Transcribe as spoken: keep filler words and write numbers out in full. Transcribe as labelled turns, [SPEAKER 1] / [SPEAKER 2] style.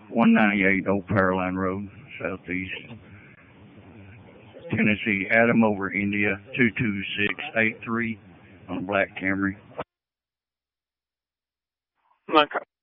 [SPEAKER 1] one ninety-eight Old Pearline Road, Southeast Tennessee. Adam over India, two two six eight three on Black Camry.
[SPEAKER 2] Okay.